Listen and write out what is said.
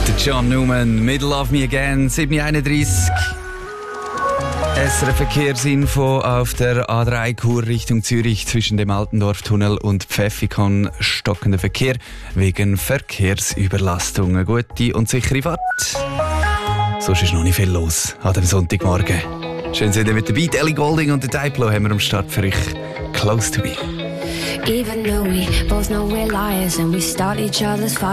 John Newman, Middle of Me Again, 7.31 SRF Verkehrsinfo auf der A3 Chur Richtung Zürich zwischen dem Altendorftunnel und Pfäffikon stockender Verkehr wegen Verkehrsüberlastung. Eine gute und sichere Fahrt. Sonst ist noch nicht viel los an dem Sonntagmorgen. Schön sind ihr mit dabei. Ellie Goulding und der Diplo haben wir am Start für euch. Close to me. Even though we both know we're liars and we start each other's fires.